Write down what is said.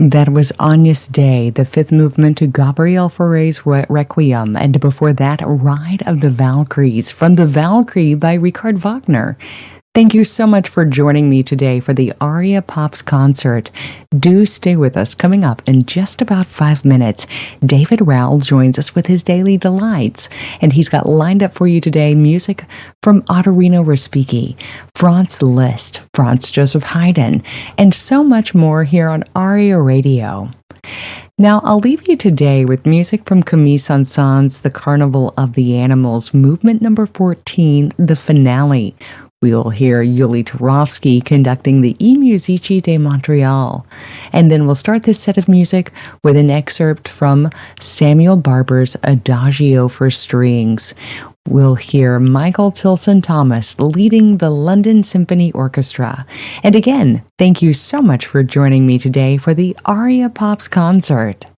That was Agnus Dei, the fifth movement to Gabriel Fauré's Requiem, and before that, Ride of the Valkyries from The Valkyrie by Richard Wagner. Thank you so much for joining me today for the Aria Pops concert. Do stay with us. Coming up in just about 5 minutes, David Rowell joins us with his Daily Delights, and he's got lined up for you today music from Ottorino Respighi, Franz Liszt, Franz Joseph Haydn, and so much more here on Aria Radio. Now, I'll leave you today with music from Camille Saint-Saëns' The Carnival of the Animals, movement number 14, the finale. We'll hear Yuli Turovsky conducting the I Musici de Montreal. And then we'll start this set of music with an excerpt from Samuel Barber's Adagio for Strings. We'll hear Michael Tilson Thomas leading the London Symphony Orchestra. And again, thank you so much for joining me today for the Aria Pops concert.